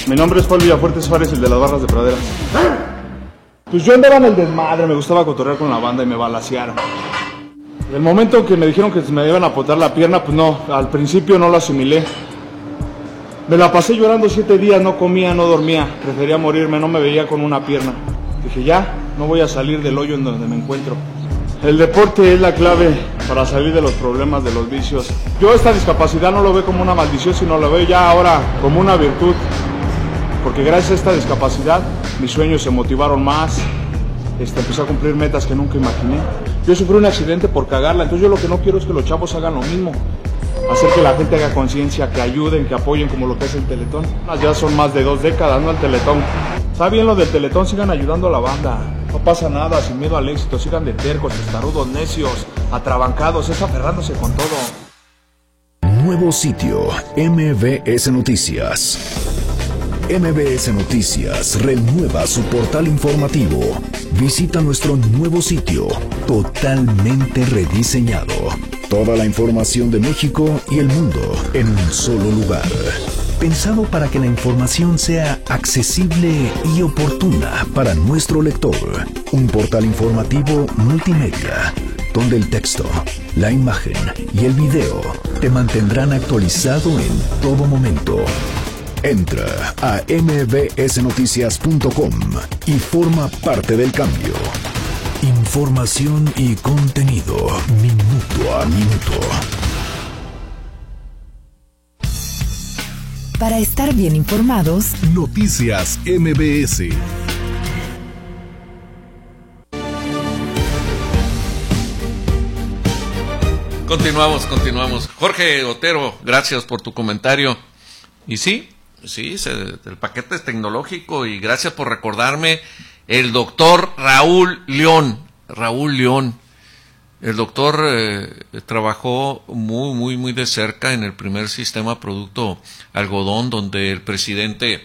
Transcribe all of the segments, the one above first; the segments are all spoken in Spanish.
Mi nombre es Paul Villafuerte Suárez, el de las barras de praderas. Pues yo andaba en el desmadre, me gustaba cotorrear con la banda y me balacearon. El momento que me dijeron que me iban a apotar la pierna, pues no, al principio no lo asimilé. Me la pasé llorando 7 días, no comía, no dormía, prefería morirme, no me veía con una pierna. Dije, ya, no voy a salir del hoyo en donde me encuentro. El deporte es la clave para salir de los problemas, de los vicios. Yo esta discapacidad no lo veo como una maldición, sino lo veo ya ahora como una virtud. Porque gracias a esta discapacidad, mis sueños se motivaron más, empecé a cumplir metas que nunca imaginé. Yo sufrí un accidente por cagarla, entonces yo lo que no quiero es que los chavos hagan lo mismo. Hacer que la gente haga conciencia, que ayuden, que apoyen como lo que hace el Teletón. Ya son más de 2 décadas, ¿no? El Teletón. Está bien lo del Teletón, sigan ayudando a la banda. No pasa nada, sin miedo al éxito, sigan de tercos, testarudos, necios, atrabancados, es aferrándose con todo. Nuevo sitio, MBS Noticias. MBS Noticias renueva su portal informativo. Visita nuestro nuevo sitio, totalmente rediseñado. Toda la información de México y el mundo en un solo lugar. Pensado para que la información sea accesible y oportuna para nuestro lector. Un portal informativo multimedia, donde el texto, la imagen y el video te mantendrán actualizado en todo momento. Entra a mbsnoticias.com y forma parte del cambio. Información y contenido minuto a minuto. Para estar bien informados, Noticias MBS. Continuamos. Jorge Otero, gracias por tu comentario. Y sí, el paquete es tecnológico y gracias por recordarme el doctor Raúl León. El doctor trabajó muy de cerca en el primer sistema producto algodón, donde el presidente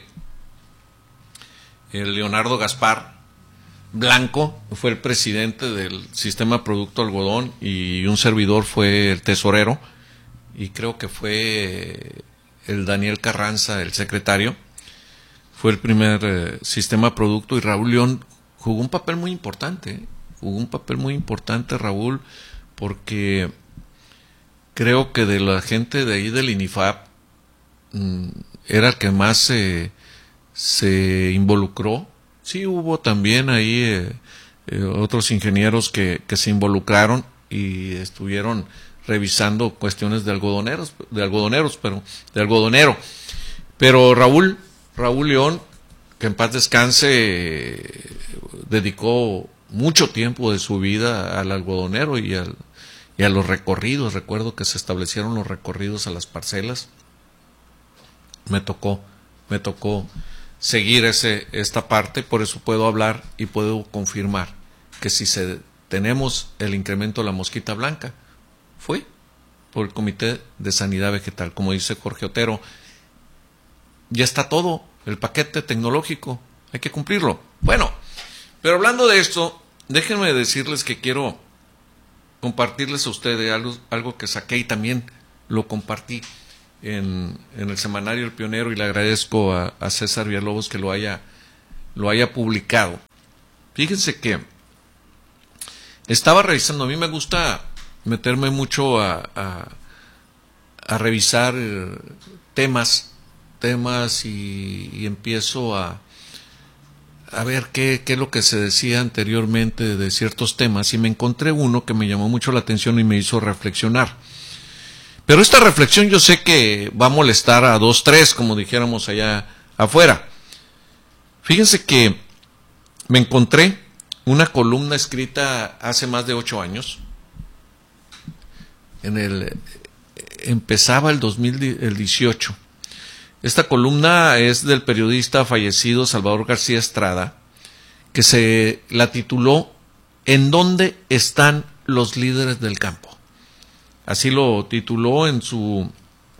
Leonardo Gaspar Blanco fue el presidente del sistema producto algodón y un servidor fue el tesorero y creo que fue el Daniel Carranza, el secretario. Fue el primer sistema producto y Raúl León jugó un papel muy importante. Raúl, porque creo que de la gente de ahí del INIFAP era el que más se involucró. Sí, hubo también ahí otros ingenieros que se involucraron y estuvieron revisando cuestiones de algodonero. Pero Raúl León, que en paz descanse, dedicó mucho tiempo de su vida al algodonero y a los recorridos. Recuerdo que se establecieron los recorridos a las parcelas. Me tocó seguir esta parte, por eso puedo hablar y puedo confirmar que si tenemos el incremento de la mosquita blanca, fue por el Comité de Sanidad Vegetal. Como dice Jorge Otero, ya está todo, el paquete tecnológico, hay que cumplirlo. Bueno, pero hablando de esto, déjenme decirles que quiero compartirles a ustedes algo que saqué y también lo compartí en el semanario El Pionero y le agradezco a César Villalobos que lo haya publicado. Fíjense que estaba revisando, a mí me gusta meterme mucho a revisar temas y empiezo a ver qué es lo que se decía anteriormente de ciertos temas y me encontré uno que me llamó mucho la atención y me hizo reflexionar. Pero esta reflexión yo sé que va a molestar a 2, 3, como dijéramos allá afuera. Fíjense que me encontré una columna escrita hace más de 8 años. Empezaba el 2018. Esta columna es del periodista fallecido Salvador García Estrada, que se la tituló ¿En dónde están los líderes del campo? Así lo tituló en su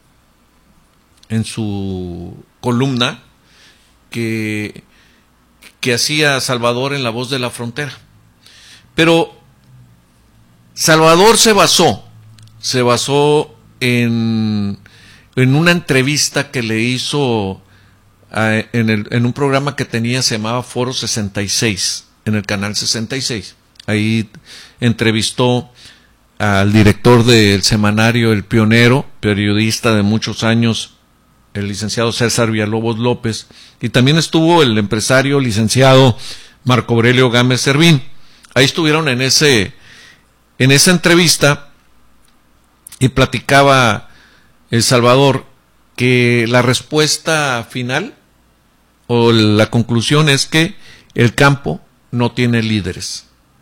columna que hacía Salvador en La Voz de la Frontera. Pero Salvador se basó en una entrevista que le hizo en un programa que tenía, se llamaba Foro 66, en el canal 66. Ahí entrevistó al director del semanario El Pionero, periodista de muchos años, el licenciado César Villalobos López, y también estuvo el empresario licenciado Marco Aurelio Gámez Servín. Ahí estuvieron en esa entrevista, y platicaba El Salvador que la respuesta final o la conclusión es que el campo no tiene líderes.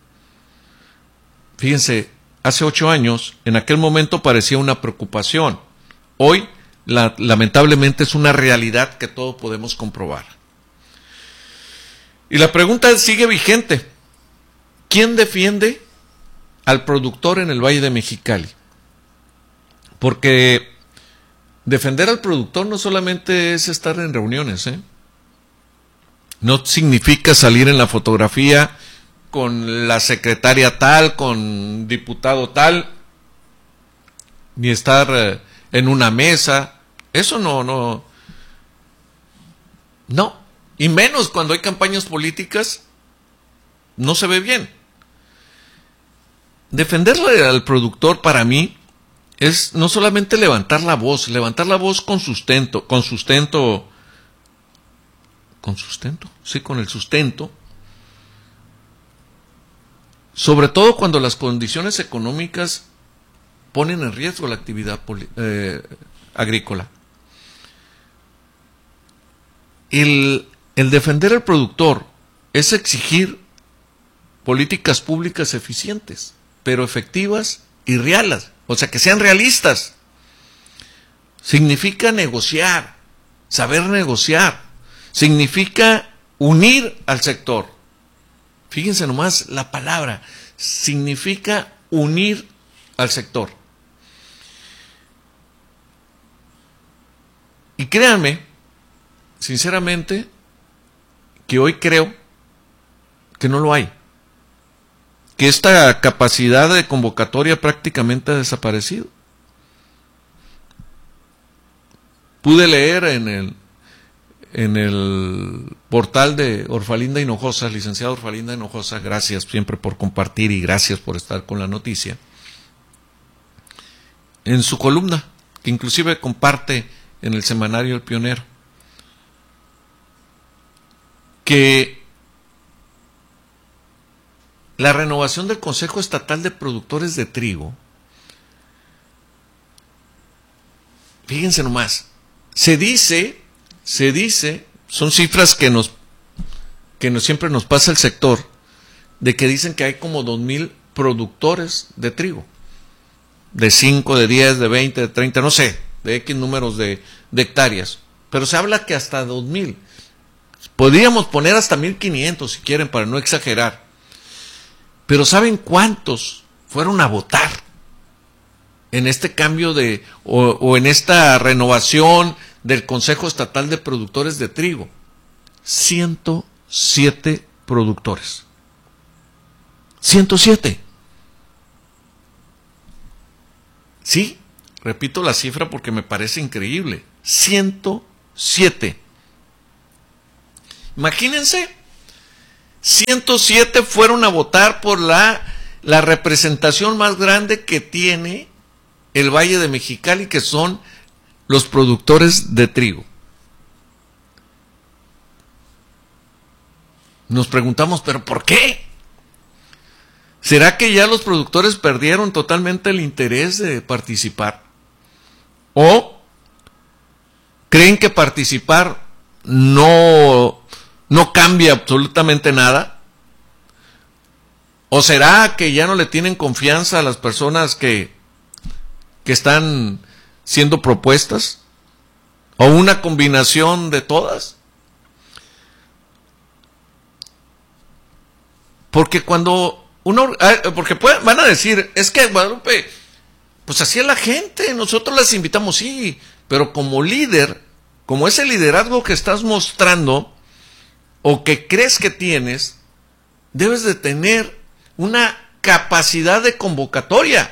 Fíjense, hace 8 años, en aquel momento parecía una preocupación. Hoy, lamentablemente, es una realidad que todos podemos comprobar. Y la pregunta sigue vigente. ¿Quién defiende al productor en el Valle de Mexicali? Porque defender al productor no solamente es estar en reuniones, No significa salir en la fotografía con la secretaria tal, con diputado tal, ni estar en una mesa. Eso no. Y menos cuando hay campañas políticas, no se ve bien. Defenderle al productor, para mí, es no solamente levantar la voz con sustento, sobre todo cuando las condiciones económicas ponen en riesgo la actividad agrícola. El defender al productor es exigir políticas públicas eficientes, pero efectivas y reales, o sea, que sean realistas. Significa negociar, saber negociar, significa unir al sector. Fíjense nomás la palabra, significa unir al sector. Y créanme, sinceramente, que hoy creo que no lo hay. Que esta capacidad de convocatoria prácticamente ha desaparecido. Pude leer en el portal de Orfalinda Hinojosa, licenciada Orfalinda Hinojosa, gracias siempre por compartir y gracias por estar con la noticia, en su columna, que inclusive comparte en el semanario El Pionero, que la renovación del Consejo Estatal de Productores de Trigo, fíjense nomás, se dice, son cifras que siempre nos pasa el sector, de que dicen que hay como 2,000 productores de trigo, de 5, de 10, de 20, de 30, no sé, de X números de hectáreas, pero se habla que hasta 2,000, podríamos poner hasta 1,500 si quieren para no exagerar. Pero ¿saben cuántos fueron a votar en este cambio o en esta renovación del Consejo Estatal de Productores de Trigo? 107 productores. 107. Sí, repito la cifra porque me parece increíble. 107. Imagínense. 107 fueron a votar por la representación más grande que tiene el Valle de Mexicali, que son los productores de trigo. Nos preguntamos, ¿pero por qué? ¿Será que ya los productores perdieron totalmente el interés de participar? ¿O creen que participar no cambia absolutamente nada? ¿O será que ya no le tienen confianza a las personas que están siendo propuestas? ¿O una combinación de todas? Porque van a decir, es que Guadalupe, pues así es la gente, nosotros las invitamos, sí, pero como líder, como ese liderazgo que estás mostrando o que crees que tienes, debes de tener una capacidad de convocatoria.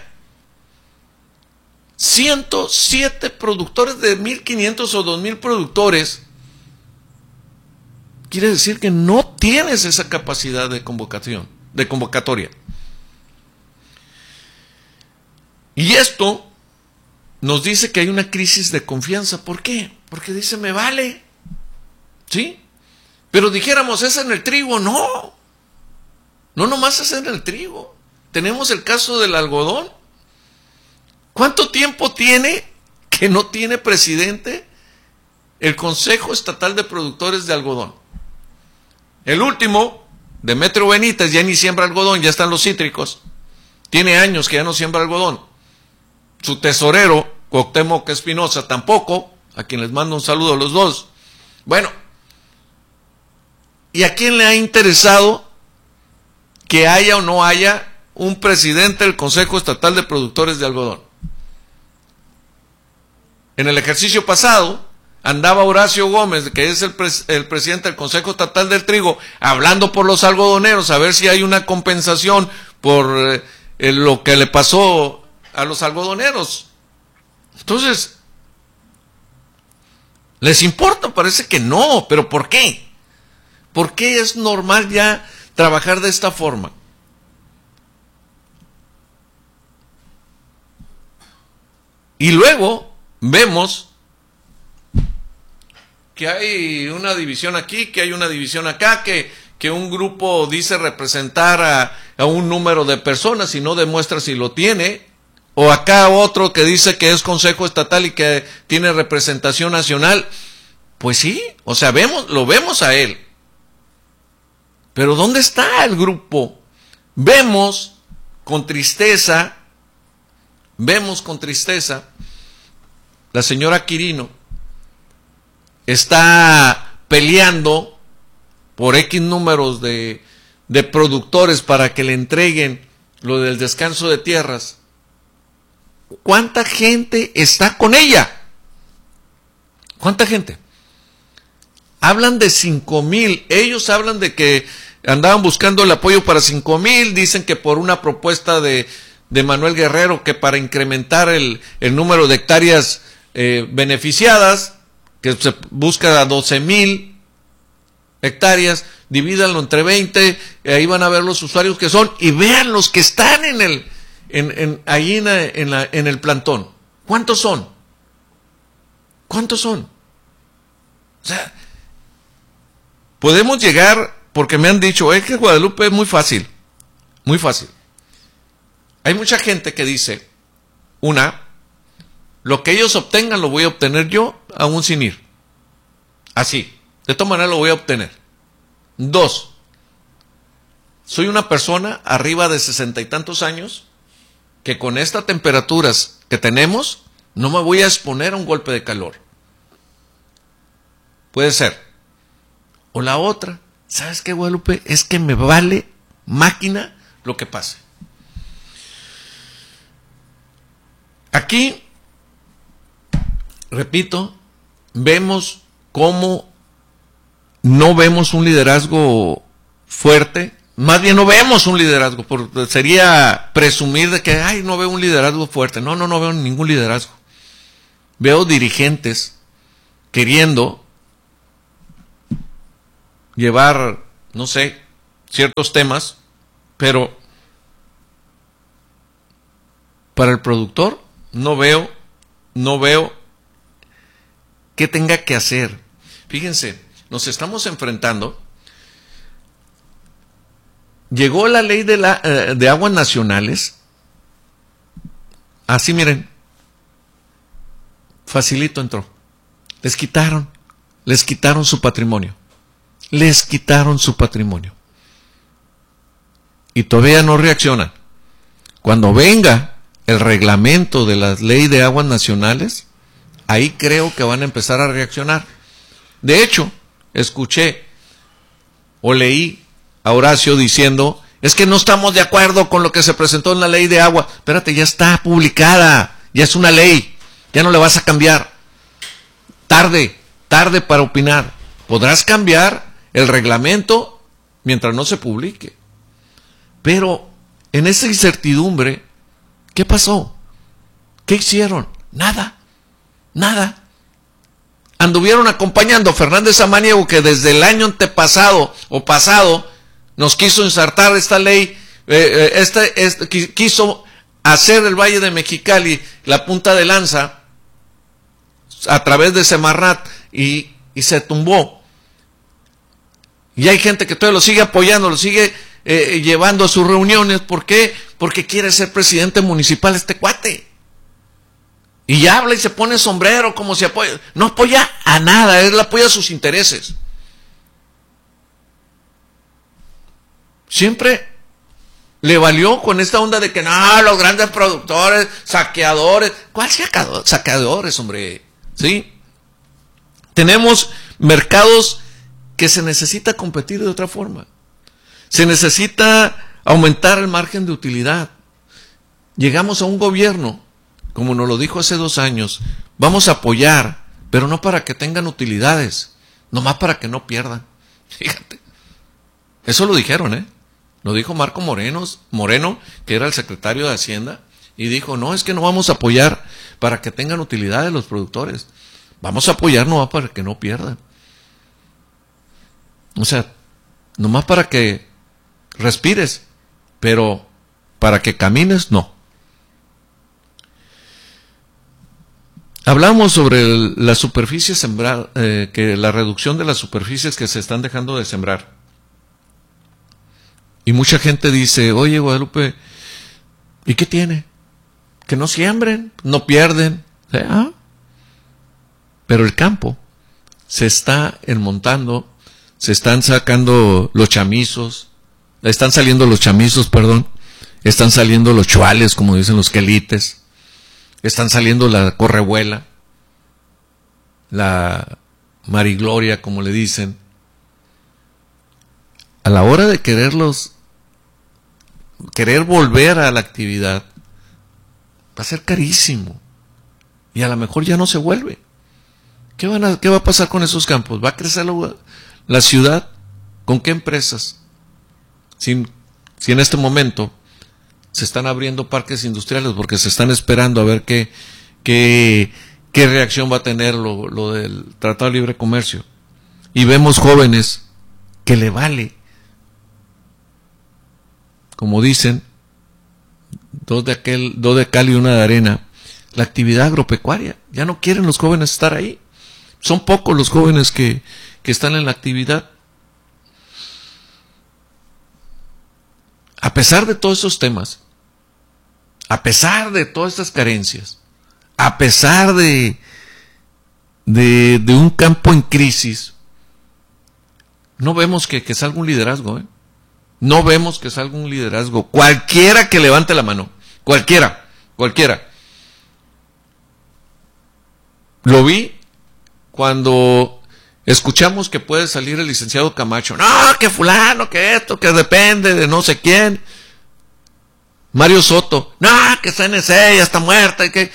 107 productores de 1,500 o 2,000 productores quiere decir que no tienes esa capacidad de convocatoria. Y esto nos dice que hay una crisis de confianza. ¿Por qué? Porque dice, me vale. ¿Sí? Pero dijéramos, es en el trigo. No. No nomás es en el trigo. Tenemos el caso del algodón. ¿Cuánto tiempo tiene que no tiene presidente el Consejo Estatal de Productores de Algodón? El último, Demetrio Benítez, ya ni siembra algodón, ya están los cítricos. Tiene años que ya no siembra algodón. Su tesorero, Cuauhtémoc Espinosa, tampoco, a quien les mando un saludo a los dos. Bueno, ¿y a quién le ha interesado que haya o no haya un presidente del Consejo Estatal de Productores de Algodón? En el ejercicio pasado andaba Horacio Gómez, que es el presidente del Consejo Estatal del Trigo, hablando por los algodoneros, a ver si hay una compensación por lo que le pasó a los algodoneros. Entonces, ¿les importa? Parece que no, pero ¿por qué? ¿Por qué es normal ya trabajar de esta forma? Y luego vemos que hay una división aquí, que hay una división acá, que un grupo dice representar a un número de personas y no demuestra si lo tiene, o acá otro que dice que es Consejo Estatal y que tiene representación nacional. Pues sí, o sea, lo vemos a él. Pero ¿dónde está el grupo? Vemos con tristeza, la señora Quirino está peleando por X números de productores para que le entreguen lo del descanso de tierras. ¿Cuánta gente está con ella? ¿Cuánta gente? Hablan de 5,000. Ellos hablan de que andaban buscando el apoyo para 5,000. Dicen que por una propuesta de Manuel Guerrero, que para incrementar el número de hectáreas beneficiadas, que se busca a 12,000 hectáreas, divídanlo entre 20, ahí van a ver los usuarios que son, y vean los que están ahí en el plantón. ¿Cuántos son? ¿Cuántos son? O sea, podemos llegar, porque me han dicho, es que Guadalupe es muy fácil, muy fácil. Hay mucha gente que dice, lo que ellos obtengan lo voy a obtener yo, aún sin ir. Así, de todas maneras lo voy a obtener. 2, soy una persona arriba de 60 y tantos años, que con estas temperaturas que tenemos, no me voy a exponer a un golpe de calor. Puede ser. O la otra, ¿sabes qué, Guadalupe? Es que me vale máquina lo que pase. Aquí, repito, vemos cómo no vemos un liderazgo fuerte. Más bien no vemos un liderazgo, porque sería presumir de que no veo un liderazgo fuerte. No veo ningún liderazgo. Veo dirigentes queriendo llevar, no sé, ciertos temas, pero para el productor no veo qué tenga que hacer. Fíjense, nos estamos enfrentando. Llegó la ley de aguas nacionales. Así, miren, facilito entró. Les quitaron su patrimonio. Les quitaron su patrimonio. Y todavía no reaccionan. Cuando venga el reglamento de la ley de aguas nacionales, ahí creo que van a empezar a reaccionar. De hecho, escuché o leí a Horacio diciendo, es que no estamos de acuerdo con lo que se presentó en la ley de agua. Espérate, ya está publicada, ya es una ley, ya no le vas a cambiar. Tarde para opinar. Podrás cambiar el reglamento mientras no se publique. Pero en esa incertidumbre, ¿qué pasó? ¿Qué hicieron? Nada. anduvieron acompañando a Fernández Samaniego, que desde el año antepasado o pasado nos quiso ensartar esta ley, quiso hacer el Valle de Mexicali la punta de lanza a través de Semarnat y se tumbó. Y hay gente que todavía lo sigue apoyando, lo sigue llevando a sus reuniones. ¿Por qué? Porque quiere ser presidente municipal este cuate. Y habla y se pone sombrero como si apoya. No apoya a nada, él apoya sus intereses. Siempre le valió con esta onda de que no, los grandes productores, saqueadores. ¿Cuál saqueadores, hombre? ¿Sí? Tenemos mercados que se necesita competir de otra forma. Se necesita aumentar el margen de utilidad. Llegamos a un gobierno, como nos lo dijo hace 2 años, vamos a apoyar, pero no para que tengan utilidades, nomás para que no pierdan. Fíjate. Eso lo dijeron, Lo dijo Marco Moreno, que era el secretario de Hacienda, y dijo, no, es que no vamos a apoyar para que tengan utilidades los productores. Vamos a apoyar nomás para que no pierdan. O sea, nomás para que respires, pero para que camines, no. Hablamos sobre la superficie sembrada, que la reducción de las superficies que se están dejando de sembrar. Y mucha gente dice, oye, Guadalupe, ¿y qué tiene? Que no siembren, no pierden. Pero el campo se está enmontando, se están sacando los chamizos, están saliendo los chamizos, están saliendo los chuales, como dicen los quelites, están saliendo la correbuela, la marigloria, como le dicen. A la hora de querer volver a la actividad, va a ser carísimo. Y a lo mejor ya no se vuelve. ¿Qué va a pasar con esos campos? ¿Va a crecer la ciudad? ¿Con qué empresas? Si en este momento se están abriendo parques industriales porque se están esperando a ver qué reacción va a tener lo del Tratado de Libre Comercio. Y vemos jóvenes que le vale, como dicen, 2 de cal y 1 de arena, la actividad agropecuaria. Ya no quieren los jóvenes estar ahí. Son pocos los jóvenes que están en la actividad. A pesar de todos esos temas, a pesar de todas estas carencias, a pesar de un campo en crisis, no vemos que salga un liderazgo, No vemos que salga un liderazgo. Cualquiera que levante la mano. Cualquiera. Lo vi cuando escuchamos que puede salir el licenciado Camacho. No, que fulano, que esto, que depende de no sé quién. Mario Soto. No, que CNC ya está muerta. Y que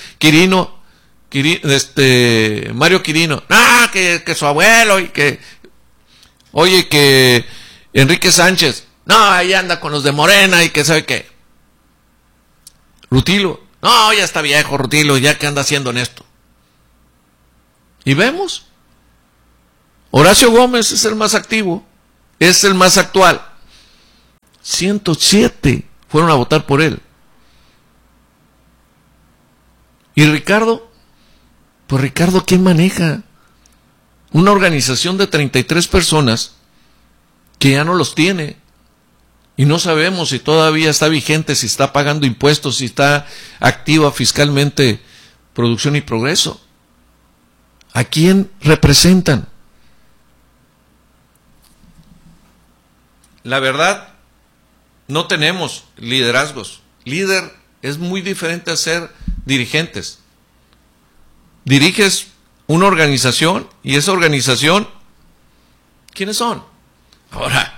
Mario Quirino. No, que su abuelo y que... Oye, que Enrique Sánchez. No, ahí anda con los de Morena y que sabe qué. Rutilo. No, ya está viejo Rutilo, ya que anda haciendo en esto. Y vemos. Horacio Gómez es el más activo, es el más actual. 107 fueron a votar por él. ¿Y Ricardo? Pues Ricardo, ¿quién maneja? Una organización de 33 personas que ya no los tiene. Y no sabemos si todavía está vigente, si está pagando impuestos, si está activa fiscalmente Producción y Progreso. ¿A quién representan? La verdad, no tenemos liderazgos. Líder es muy diferente a ser dirigentes. Diriges una organización y esa organización, ¿quiénes son? Ahora,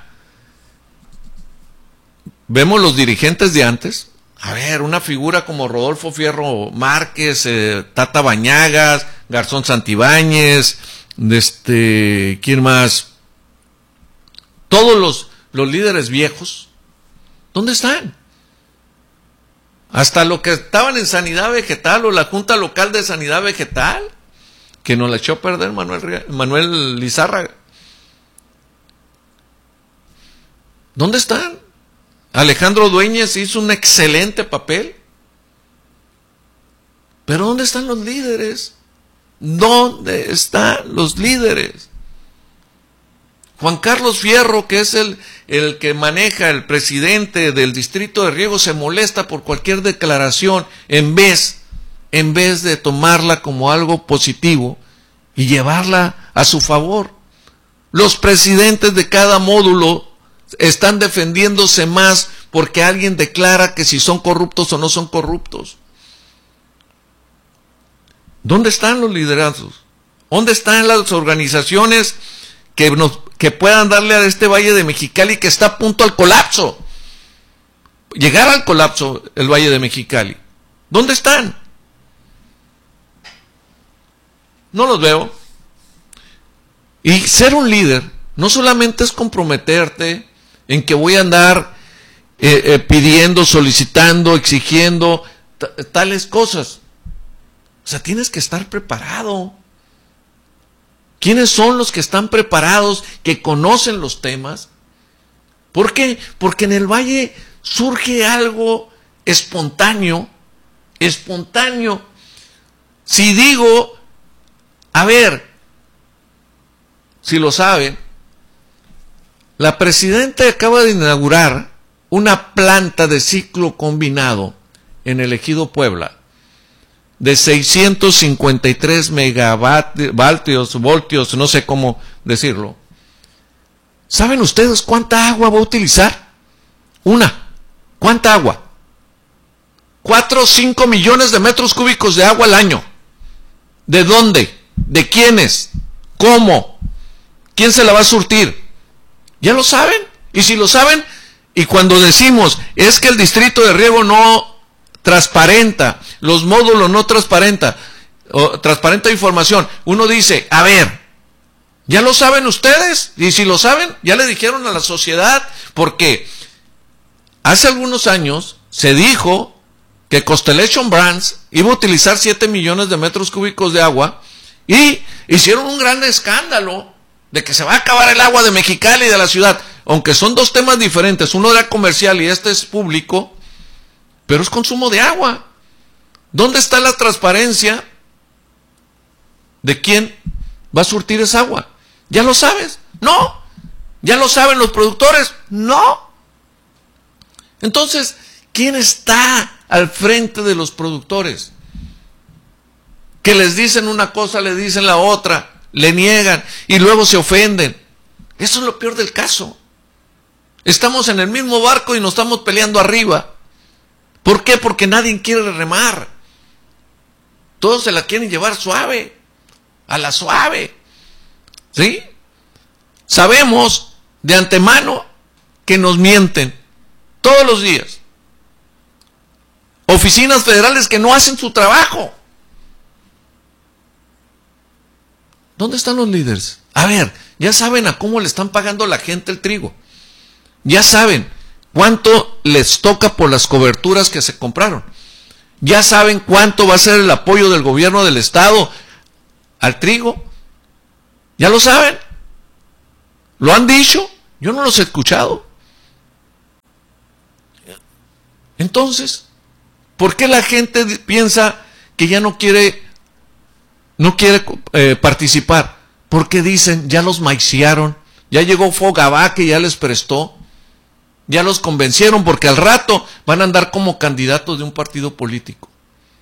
vemos los dirigentes de antes. A ver, una figura como Rodolfo Fierro Márquez, Tata Bañagas, Garzón Santibáñez, ¿quién más? Todos los líderes viejos, ¿dónde están? Hasta los que estaban en Sanidad Vegetal o la Junta Local de Sanidad Vegetal, que nos la echó a perder Manuel Lizárraga. ¿Dónde están? Alejandro Dueñas hizo un excelente papel. Pero ¿dónde están los líderes? ¿Dónde están los líderes? Juan Carlos Fierro, que es el que maneja, el presidente del distrito de riego, se molesta por cualquier declaración en vez de tomarla como algo positivo y llevarla a su favor. Los presidentes de cada módulo están defendiéndose más porque alguien declara que si son corruptos o no son corruptos. ¿Dónde están los liderazgos? ¿Dónde están las organizaciones que puedan darle a este Valle de Mexicali que está a punto al colapso? Llegar al colapso el Valle de Mexicali. ¿Dónde están? No los veo. Y ser un líder no solamente es comprometerte en que voy a andar pidiendo, solicitando, exigiendo tales cosas. O sea, tienes que estar preparado. ¿Quiénes son los que están preparados, que conocen los temas? ¿Por qué? Porque en el Valle surge algo espontáneo. Si digo, a ver, si lo saben, la presidenta acaba de inaugurar una planta de ciclo combinado en el Ejido Puebla de 653 voltios, no sé cómo decirlo. ¿Saben ustedes cuánta agua va a utilizar? ¿Cuánta agua? 4 o 5 millones de metros cúbicos de agua al año. ¿De dónde? ¿De quiénes? ¿Cómo? ¿Quién se la va a surtir? ¿Ya lo saben? Y si lo saben, y cuando decimos, es que el distrito de riego no transparenta, los módulos no transparenta información, uno dice, a ver, ¿ya lo saben ustedes? Y si lo saben, ya le dijeron a la sociedad, porque hace algunos años se dijo que Constellation Brands iba a utilizar 7 millones de metros cúbicos de agua y hicieron un gran escándalo de que se va a acabar el agua de Mexicali y de la ciudad, aunque son dos temas diferentes, uno era comercial y este es público, pero es consumo de agua. ¿Dónde está la transparencia de quién va a surtir esa agua? ¿Ya lo sabes? No. ¿Ya lo saben los productores? No. Entonces, ¿quién está al frente de los productores? Que les dicen una cosa, le dicen la otra, le niegan y luego se ofenden. Eso es lo peor del caso. Estamos en el mismo barco y nos estamos peleando arriba. ¿Por qué? Porque nadie quiere remar. Todos se la quieren llevar suave, a la suave. ¿Sí? Sabemos de antemano que nos mienten todos los días. Oficinas federales que no hacen su trabajo. ¿Dónde están los líderes? A ver, ya saben a cómo le están pagando la gente el trigo. Ya saben cuánto les toca por las coberturas que se compraron. Ya saben cuánto va a ser el apoyo del gobierno del estado al trigo. Ya lo saben. ¿Lo han dicho? Yo no los he escuchado. Entonces, ¿por qué la gente piensa que ya no quiere participar? Porque dicen, ya los maiciaron, ya llegó Fogabá que ya les prestó. Ya los convencieron porque al rato van a andar como candidatos de un partido político.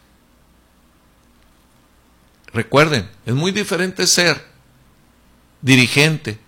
Recuerden, es muy diferente ser dirigente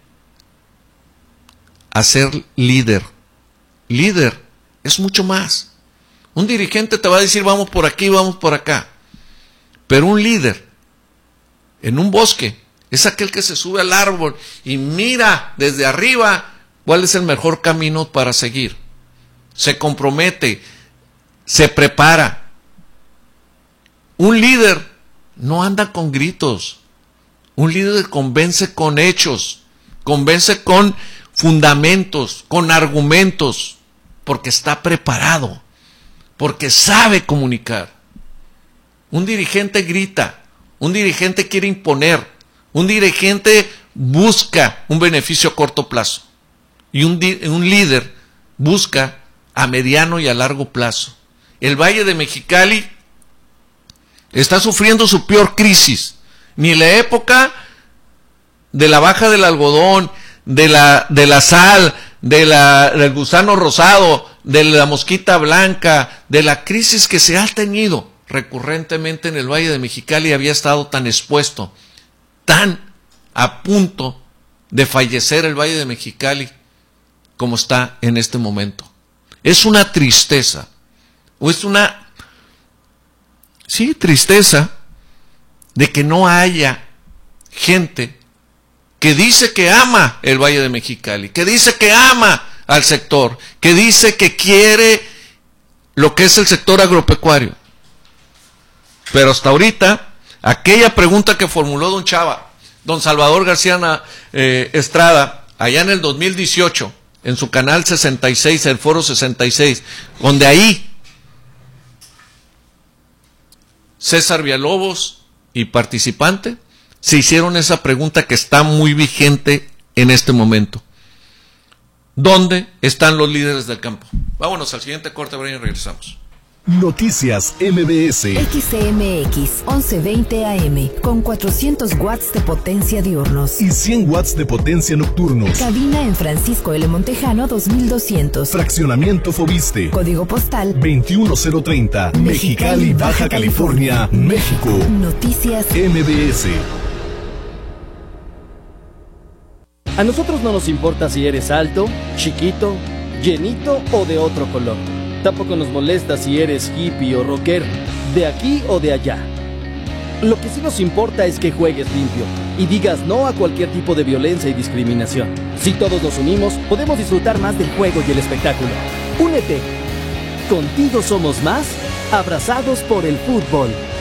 a ser líder. Líder es mucho más. Un dirigente te va a decir vamos por aquí, vamos por acá. Pero un líder en un bosque es aquel que se sube al árbol y mira desde arriba cuál es el mejor camino para seguir. Se compromete, se prepara. Un líder no anda con gritos. Un líder convence con hechos, convence con fundamentos, con argumentos, porque está preparado, porque sabe comunicar. Un dirigente grita, Un dirigente quiere imponer. Un dirigente busca un beneficio a corto plazo. Y un líder busca a mediano y a largo plazo. El Valle de Mexicali está sufriendo su peor crisis. Ni la época de la baja del algodón, de la sal, del gusano rosado, de la mosquita blanca, de la crisis que se ha tenido recurrentemente en el Valle de Mexicali, había estado tan expuesto, tan a punto de fallecer el Valle de Mexicali como está en este momento. Es una tristeza, o es una, sí, tristeza de que no haya gente que dice que ama el Valle de Mexicali, que dice que ama al sector, que dice que quiere lo que es el sector agropecuario. Pero hasta ahorita, aquella pregunta que formuló don Salvador García Estrada, allá en el 2018, en su canal 66, el Foro 66, donde ahí César Villalobos y participante se hicieron esa pregunta que está muy vigente en este momento. ¿Dónde están los líderes del campo? Vámonos al siguiente corte, Brian, y regresamos. Noticias MBS. XCMX 1120 AM con 400 watts de potencia diurnos Y 100 watts de potencia nocturnos. Cabina en Francisco L. Montejano 2200. Fraccionamiento Fobiste. Código postal 21030. Mexicali, Baja California, México. Noticias MBS. A nosotros no nos importa si eres alto, chiquito, llenito o de otro color. Tampoco nos molesta si eres hippie o rockero, de aquí o de allá. Lo que sí nos importa es que juegues limpio y digas no a cualquier tipo de violencia y discriminación. Si todos nos unimos, podemos disfrutar más del juego y el espectáculo. Únete. Contigo somos más, abrazados por el fútbol.